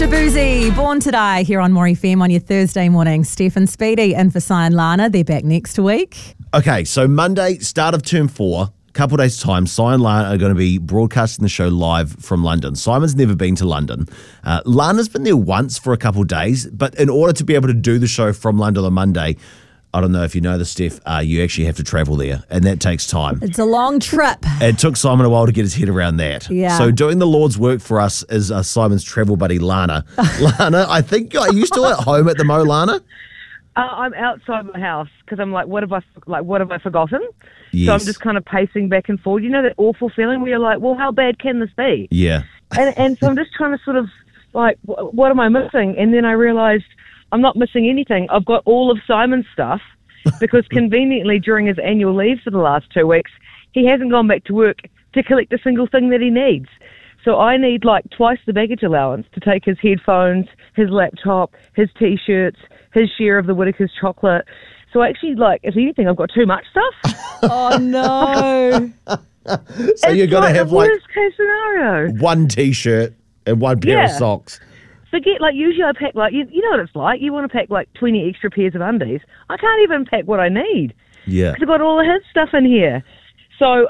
Shabuzi, Born to Die here on More FM on your Thursday morning. Steph and Speedy in for Si and Lana. They're back next week. Okay, so Monday, start of term 4, a couple of days' time, Si and Lana are going to be broadcasting the show live from London. Simon's never been to London. Lana's been there once for a couple of days, but in order to be able to do the show from London on Monday, I don't know if you know this, Steph, you actually have to travel there, and that takes time. It's a long trip. It took Simon a while to get his head around that. Yeah. So doing the Lord's work for us is Simon's travel buddy, Lana. Lana, I think, are you still at home at the Mo, Lana? I'm outside my house because I'm like, what have I forgotten? Yes. So I'm just kind of pacing back and forth. You know that awful feeling where you're like, well, how bad can this be? Yeah. And so I'm just trying to sort of like, what am I missing? And then I realised I'm not missing anything. I've got all of Simon's stuff because conveniently during his annual leave for the last 2 weeks, he hasn't gone back to work to collect a single thing that he needs. So I need like twice the baggage allowance to take his headphones, his laptop, his T-shirts, his share of the Whittaker's chocolate. So actually, like, if anything, I've got too much stuff. Oh, no. So you're going to have the worst case scenario. one T-shirt and one pair of socks. Forget, like, usually I pack, like, you know what it's like. You want to pack, like, 20 extra pairs of undies. I can't even pack what I need. Yeah. Because I've got all of his stuff in here. So,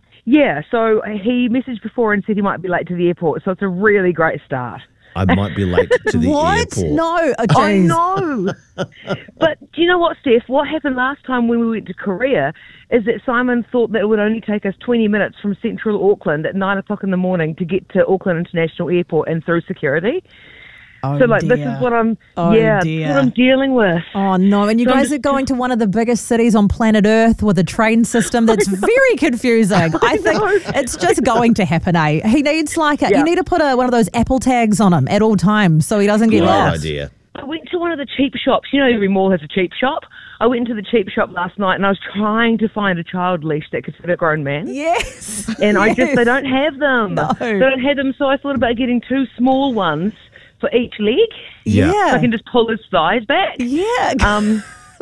so he messaged before and said he might be late to the airport. So it's a really great start. I might be late to the airport. No. Oh, I know. But do you know what, Steph? What happened last time when we went to Korea is that Simon thought that it would only take us 20 minutes from central Auckland at 9 o'clock in the morning to get to Auckland International Airport and through security. Oh, so, like, dear. this is what I'm, dear. this is what I'm dealing with. Oh, no. And you guys are going to one of the biggest cities on planet Earth with a train system that's very confusing. I think it's just going to happen, eh? He needs, like, you need to put one of those Apple tags on him at all times so he doesn't get lost. Good idea. I went to one of the cheap shops. You know, every mall has a cheap shop. I went into the cheap shop last night and I was trying to find a child leash that could fit a grown man. Yes. And they don't have them. No. They don't have them, so I thought about getting 2 small ones for each leg. Yeah. So I can just pull his thighs back. Yeah.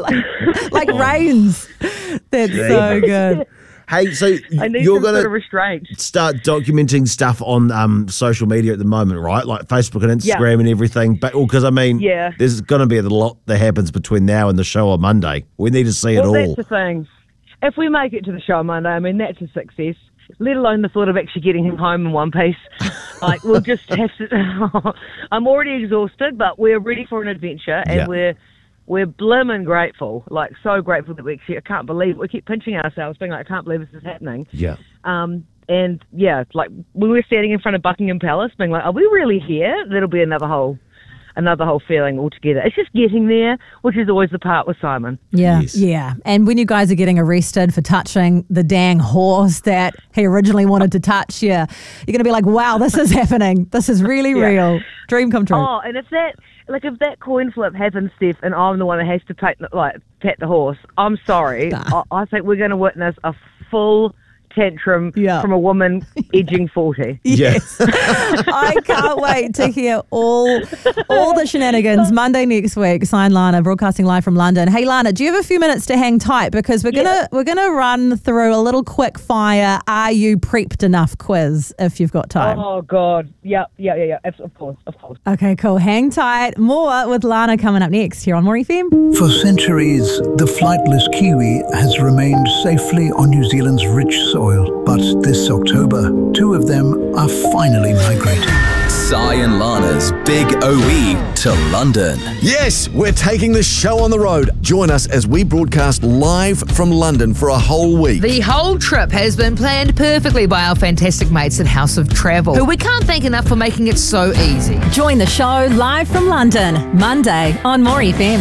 like reins. That's so good. Hey, so I need you're some going sort of to restraint. start documenting stuff on social media at the moment, right? Like Facebook and Instagram and everything. But because, I mean, there's going to be a lot that happens between now and the show on Monday. We need to see it all. That's the thing. If we make it to the show on Monday, I mean, that's a success. Let alone the thought of actually getting him home in one piece. Like, we'll just have to... I'm already exhausted, but we're ready for an adventure, and we're blimmin' grateful. Like, so grateful that we actually... I can't believe... We keep pinching ourselves, being like, I can't believe this is happening. Yeah. And, like, when we're standing in front of Buckingham Palace, being like, are we really here? That'll be another whole feeling altogether. It's just getting there, which is always the part with Simon. Yeah, Yes. yeah. And when you guys are getting arrested for touching the dang horse that he originally wanted to touch, you're going to be like, wow, this is happening. This is really real. Dream come true. Oh, and if that coin flip happens, Steph, and I'm the one that has to pat the horse, I'm sorry. I think we're going to witness a full tantrum from a woman edging 40. Yes. I can't wait to hear all the shenanigans Monday next week. Si and Lana broadcasting live from London. Hey Lana, do you have a few minutes to hang tight because we're gonna run through a little quick fire Are You Prepped Enough quiz if you've got time. Oh God. Yeah. Of course. Okay, cool. Hang tight. More with Lana coming up next here on More FM. For centuries, the flightless kiwi has remained safely on New Zealand's rich soil. But this October, 2 of them are finally migrating. Si and Lana's Big OE to London. Yes, we're taking the show on the road. Join us as we broadcast live from London for a whole week. The whole trip has been planned perfectly by our fantastic mates at House of Travel, who we can't thank enough for making it so easy. Join the show live from London, Monday on More FM.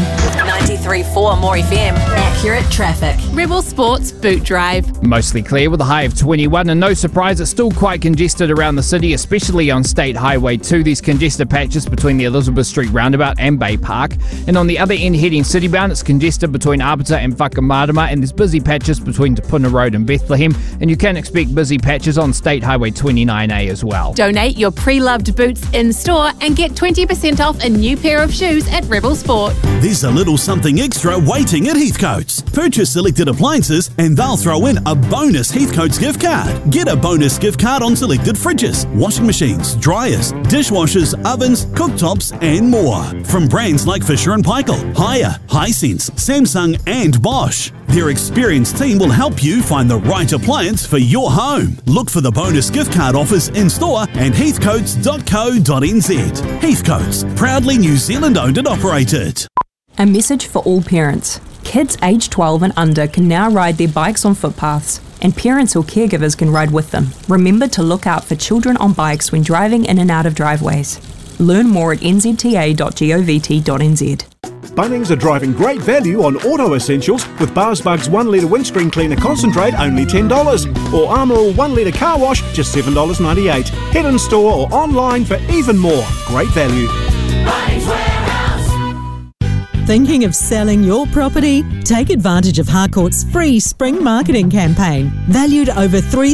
93.4 More FM. Accurate traffic. Rebel Sports Boot Drive. Mostly clear with a high of 21, and no surprise, it's still quite congested around the city, especially on State Highway 2. There's congested patches between the Elizabeth Street roundabout and Bay Park. And on the other end, heading citybound, it's congested between Arbiter and Whakamarama, and there's busy patches between Te Puna Road and Bethlehem. And you can expect busy patches on State Highway 29A as well. Donate your pre-loved boots in store and get 20% off a new pair of shoes at Rebel Sport. There's a little something extra waiting at Heathcote's. Purchase selected appliances and they'll throw in a bonus Heathcote's gift card. Get a bonus gift card on selected fridges, washing machines, dryers, dishwashers, ovens, cooktops, and more. From brands like Fisher & Paykel, Haier, Hisense, Samsung, and Bosch. Their experienced team will help you find the right appliance for your home. Look for the bonus gift card offers in store and heathcoats.co.nz. Heathcoats, proudly New Zealand owned and operated. A message for all parents. Kids aged 12 and under can now ride their bikes on footpaths, and parents or caregivers can ride with them. Remember to look out for children on bikes when driving in and out of driveways. Learn more at nzta.govt.nz. Bunnings are driving great value on auto essentials with Bars Bugs 1 litre windscreen cleaner concentrate only $10 or Armour All 1 litre car wash just $7.98. Head in store or online for even more. Great value. Bunnings Warehouse. Thinking of selling your property? Take advantage of Harcourt's free spring marketing campaign, valued over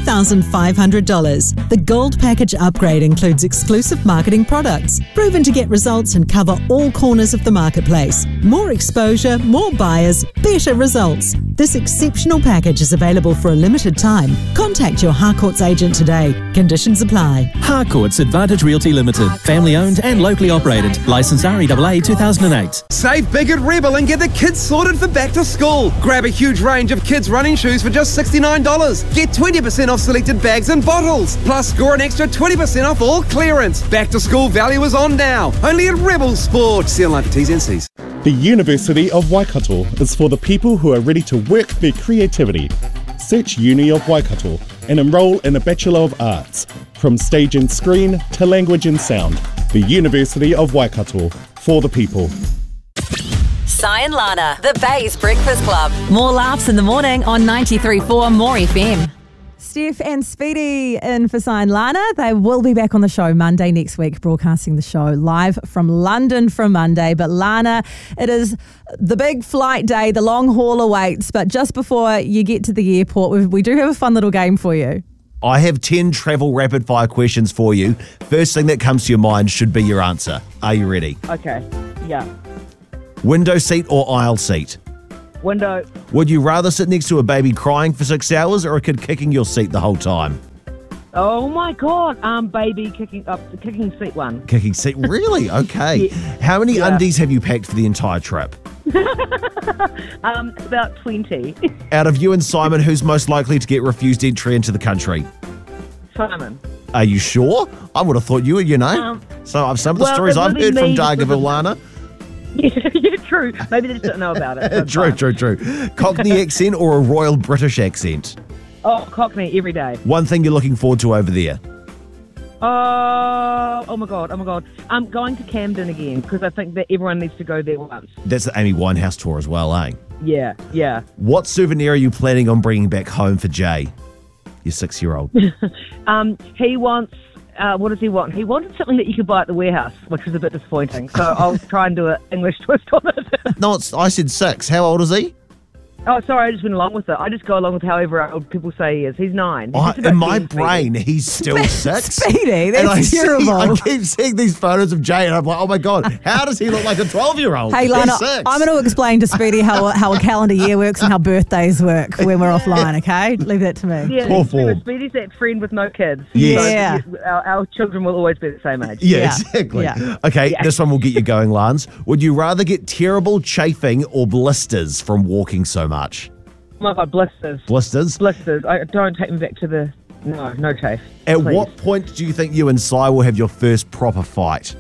$3,500. The Gold Package upgrade includes exclusive marketing products, proven to get results and cover all corners of the marketplace. More exposure, more buyers, better results. This exceptional package is available for a limited time. Contact your Harcourt's agent today. Conditions apply. Harcourt's Advantage Realty Limited. Family owned and locally operated. Licence REAA 2008. Save big at Rebel and get the kids sorted for back to school. Grab a huge range of kids' running shoes for just $69. Get 20% off selected bags and bottles. Plus, score an extra 20% off all clearance. Back to school value is on now. Only at Rebel Sport. See online for T's and C's. The University of Waikato is for the people who are ready to work their creativity. Search Uni of Waikato and enrol in a Bachelor of Arts. From stage and screen to language and sound. The University of Waikato, for the people. Si and Lana, the Bay's Breakfast Club. More laughs in the morning on 93.4 More FM. Steph and Speedy in for Si and Lana. They will be back on the show Monday next week, broadcasting the show live from London from Monday. But Lana, it is the big flight day. The long haul awaits. But just before you get to the airport, we do have a fun little game for you. I have 10 travel rapid fire questions for you. First thing that comes to your mind should be your answer. Are you ready? Okay, yeah. Window seat or aisle seat? Window. Would you rather sit next to a baby crying for 6 hours or a kid kicking your seat the whole time? Oh my God, baby kicking seat one. Kicking seat, really? Okay. Yeah. How many undies have you packed for the entire trip? About 20. Out of you and Simon, who's most likely to get refused entry into the country? Simon. Are you sure? I would have thought you would, So some of the stories I've heard from Dargaville, Lana. Yeah, true. Maybe they just don't know about it. True. Cockney accent or a Royal British accent? Oh, Cockney every day. One thing you're looking forward to over there? Oh my God. I'm going to Camden again because I think that everyone needs to go there once. That's the Amy Winehouse tour as well, eh? Yeah. What souvenir are you planning on bringing back home for Jay, your 6-year-old? He wants... what does he want? He wanted something that you could buy at the warehouse, which was a bit disappointing. So I'll try and do an English twist on it. No, I said 6. How old is he? Oh, sorry, I just went along with it. I just go along with however old people say he is. He's 9. In my brain, he's still 6. Speedy, that's terrible. I keep seeing these photos of Jay and I'm like, oh my God, how does he look like a 12-year-old? Hey, Lana, I'm going to explain to Speedy how a calendar year works and how birthdays work when we're offline, okay? Leave that to me. Yeah, Speedy's that friend with no kids. Yes. So our children will always be the same age. Yeah, exactly. Yeah. Okay, This one will get you going, Lance. Would you rather get terrible chafing or blisters from walking so much? Oh my God, blisters. Blisters? Blisters. Don't take me back to the... No chafe. At what point do you think you and Si will have your first proper fight?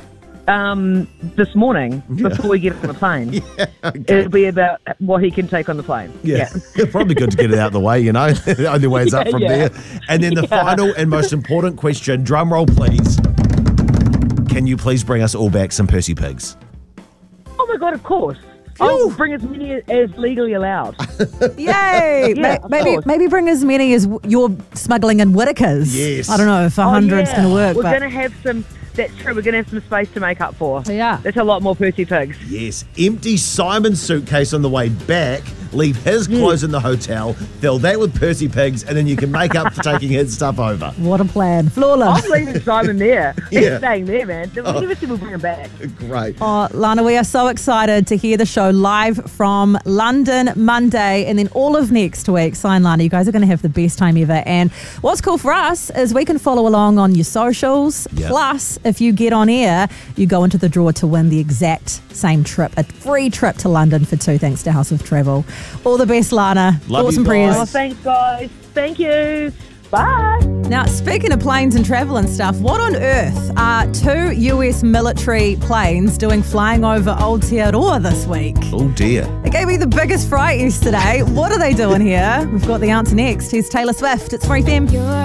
This morning, before we get on the plane. Okay. It'll be about what he can take on the plane. Yeah. Probably good to get it out of the way, The only way it's up from there. And then the final and most important question, drum roll please. Can you please bring us all back some Percy Pigs? Oh my God, of course. I'll bring as many as legally allowed. Yay! Maybe bring as many as you're smuggling in Whitakers. Yes. I don't know if 100's going to work. We're going to have some... That's true. We're going to have some space to make up for. Yeah. That's a lot more Percy Pigs. Yes. Empty Simon's suitcase on the way back. Leave his clothes in the hotel. Fill that with Percy Pigs, and then you can make up for taking his stuff over. What a plan. Flawless. I'm leaving Simon there. He's staying there, man. We'll bring him back. Great. Oh, Lana, we are so excited to hear the show live from London Monday, and then all of next week. Si and Lana, you guys are going to have the best time ever. And what's cool for us is we can follow along on your socials. Plus, if you get on air, you go into the draw to win the exact same trip, a free trip to London for two, thanks to House of Travel. All the best, Lana. Love Thoughts you and prayers. Oh, thanks, guys. Thank you. Bye. Now, speaking of planes and travel and stuff, what on earth are 2 US military planes doing flying over Aotearoa this week? Oh, dear. It gave me the biggest fright yesterday. What are they doing here? We've got the answer next. Here's Taylor Swift. It's Free FM.